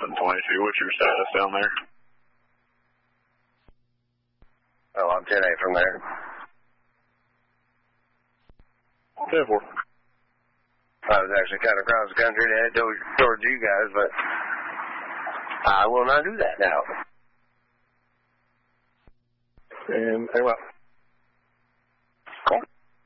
722. What's your status down there? Oh, I'm 10-8 from there. 10-4. I was actually kind of across the country to head towards you guys, but I will not do that now. And, hey, well.